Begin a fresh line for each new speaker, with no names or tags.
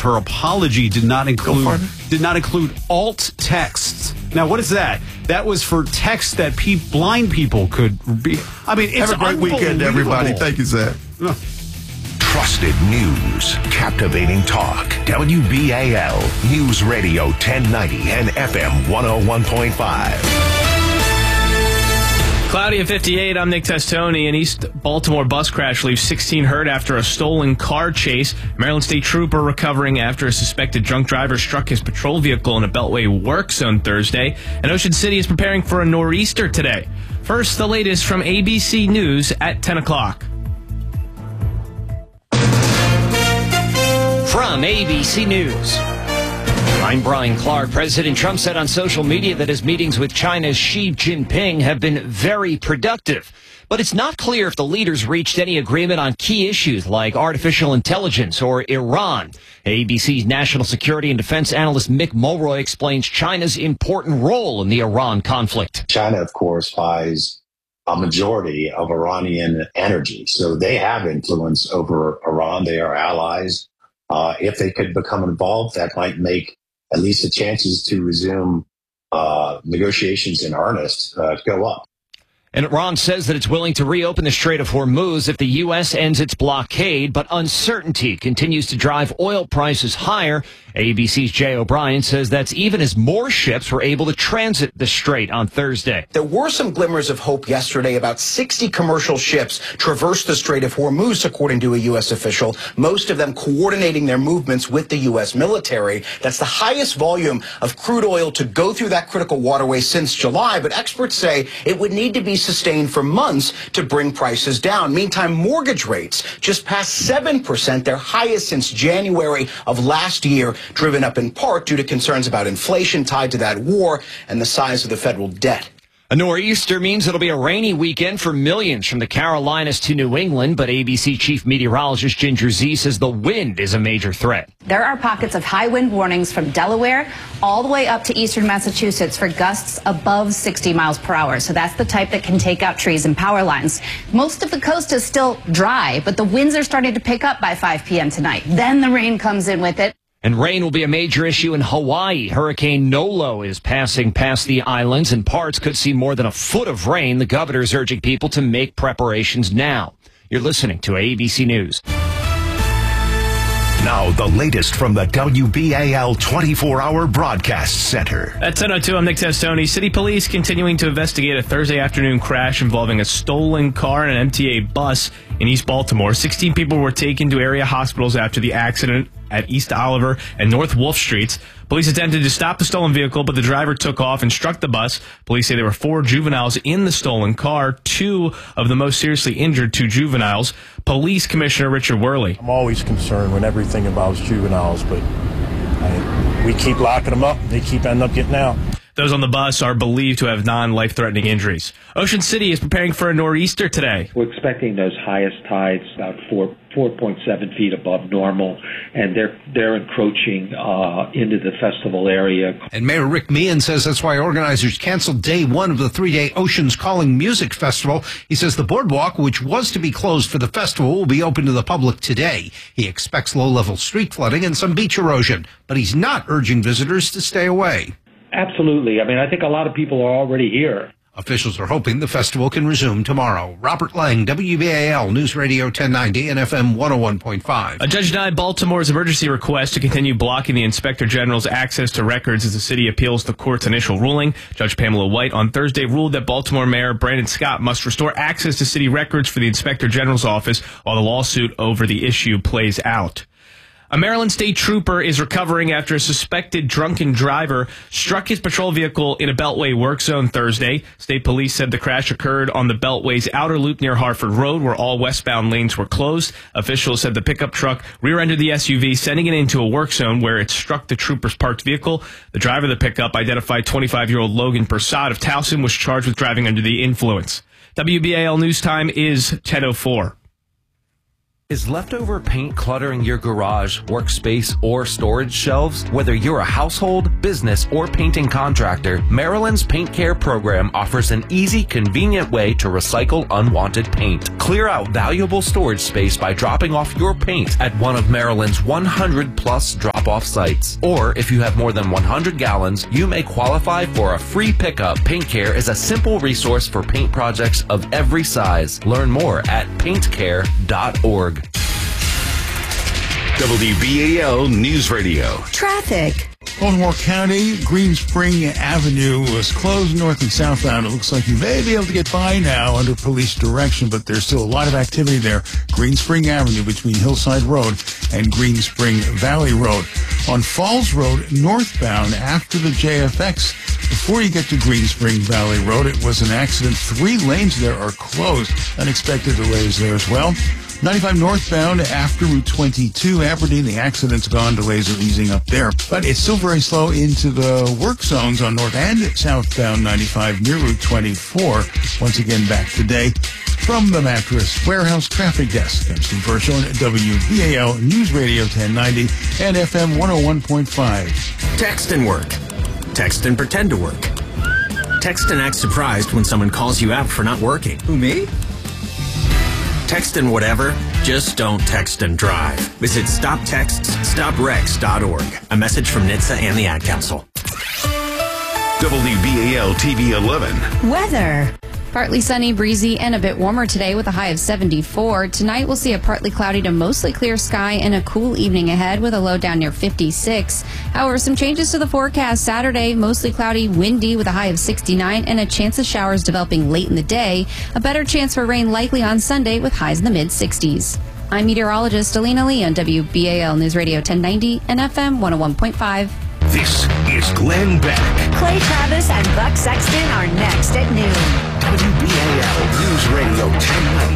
her apology did not include alt texts. Now, what is that? That was for texts that blind people could be. I mean, it's
have a great weekend, everybody. Thank you, Zach.
Trusted news, captivating talk. WBAL News Radio 1090 and FM 101.5.
Cloudy at 58. I'm Nick Testoni. An East Baltimore bus crash leaves 16 hurt after a stolen car chase. Maryland State Trooper recovering after a suspected drunk driver struck his patrol vehicle in a Beltway work zone Thursday. And Ocean City is preparing for a nor'easter today. First, the latest from ABC News at 10 o'clock.
From ABC News, I'm Brian Clark. President Trump said on social media that his meetings with China's Xi Jinping have been very productive. But it's not clear if the leaders reached any agreement on key issues like artificial intelligence or Iran. ABC's national security and defense analyst Mick Mulroy explains China's important role in the Iran conflict.
China, of course, buys a majority of Iranian energy. So they have influence over Iran. They are allies. If they could become involved, that might make at least the chances to resume negotiations in earnest go up.
And Iran says that it's willing to reopen the Strait of Hormuz if the U.S. ends its blockade, but uncertainty continues to drive oil prices higher. ABC's Jay O'Brien says that's even as more ships were able to transit the strait on Thursday.
There were some glimmers of hope yesterday. About 60 commercial ships traversed the Strait of Hormuz, according to a U.S. official, most of them coordinating their movements with the U.S. military. That's the highest volume of crude oil to go through that critical waterway since July, but experts say it would need to be sustained for months to bring prices down. Meantime, mortgage rates just passed 7%, their highest since January of last year, driven up in part due to concerns about inflation tied to that war and the size of the federal debt.
A nor'easter means it'll be a rainy weekend for millions from the Carolinas to New England, but ABC chief meteorologist Ginger Zee says the wind is a major threat.
There are pockets of high wind warnings from Delaware all the way up to eastern Massachusetts for gusts above 60 miles per hour. So that's the type that can take out trees and power lines. Most of the coast is still dry, but the winds are starting to pick up by 5 p.m. tonight. Then the rain comes in with it.
And rain will be a major issue in Hawaii. Hurricane Nolo is passing past the islands, and parts could see more than a foot of rain. The governor is urging people to make preparations now. You're listening to ABC News.
Now, the latest from the WBAL 24-hour broadcast center.
At 10:02, I'm Nick Testoni. City police continuing to investigate a Thursday afternoon crash involving a stolen car and an MTA bus in East Baltimore. 16 people were taken to area hospitals after the accident at East Oliver and North Wolf Streets. Police attempted to stop the stolen vehicle, but the driver took off and struck the bus. Police say there were 4 juveniles in the stolen car. 2 of the most seriously injured, 2 juveniles. Police Commissioner Richard Worley.
I'm always concerned when everything involves juveniles, but we keep locking them up. They keep ending up getting out.
Those on the bus are believed to have non-life-threatening injuries. Ocean City is preparing for a nor'easter today.
We're expecting those highest tides about 4.7 feet above normal, and they're encroaching into the festival area.
And Mayor Rick Meehan says that's why organizers canceled day 1 of the 3-day Oceans Calling Music Festival. He says the boardwalk, which was to be closed for the festival, will be open to the public today. He expects low-level street flooding and some beach erosion, but he's not urging visitors to stay away.
Absolutely. I mean, I think a lot of people are already here.
Officials are hoping the festival can resume tomorrow. Robert Lang, WBAL News Radio 1090 and FM 101.5.
A judge denied Baltimore's emergency request to continue blocking the Inspector General's access to records as the city appeals the court's initial ruling. Judge Pamela White on Thursday ruled that Baltimore Mayor Brandon Scott must restore access to city records for the Inspector General's office while the lawsuit over the issue plays out. A Maryland State Trooper is recovering after a suspected drunken driver struck his patrol vehicle in a Beltway work zone Thursday. State police said the crash occurred on the Beltway's outer loop near Harford Road, where all westbound lanes were closed. Officials said the pickup truck rear-ended the SUV, sending it into a work zone where it struck the trooper's parked vehicle. The driver of the pickup, identified 25-year-old Logan Persad of Towson, was charged with driving under the influence. WBAL News Time is 10:04.
Is leftover paint cluttering your garage, workspace, or storage shelves? Whether you're a household, business, or painting contractor, Maryland's Paint Care program offers an easy, convenient way to recycle unwanted paint. Clear out valuable storage space by dropping off your paint at one of Maryland's 100-plus drop drop-off sites. Or if you have more than 100 gallons, you may qualify for a free pickup. Paint Care is a simple resource for paint projects of every size. Learn more at paintcare.org.
WBAL News Radio.
Traffic.
Baltimore County, Green Spring Avenue was closed north and southbound. It looks like you may be able to get by now under police direction, but there's still a lot of activity there. Green Spring Avenue between Hillside Road and Green Spring Valley Road. On Falls Road, northbound after the JFX, before you get to Green Spring Valley Road, it was an accident. 3 lanes there are closed. Unexpected delays there as well. 95 northbound after Route 22, Aberdeen, the accident's gone. Delays are easing up there. But it's still very slow into the work zones on north and southbound 95 near Route 24. Once again, back today. From the Mattress Warehouse Traffic Desk, I'm Steve Hirschel on WBAL News Radio 1090 and FM 101.5.
Text and work. Text and pretend to work. Text and act surprised when someone calls you out for not working. Who, me? Text and whatever, just don't text and drive. Visit StopTextsStopWrecks.org. A message from NHTSA and the Ad Council.
WBAL TV 11.
Weather. Partly sunny, breezy, and a bit warmer today with a high of 74. Tonight we'll see a partly cloudy to mostly clear sky and a cool evening ahead with a low down near 56. However, some changes to the forecast. Saturday, mostly cloudy, windy with a high of 69 and a chance of showers developing late in the day. A better chance for rain likely on Sunday with highs in the mid-60s. I'm meteorologist Alina Lee on WBAL News Radio 1090 and FM 101.5.
This is Glenn Beck.
Clay Travis and Buck Sexton are next at noon.
WBAL News Radio 1090.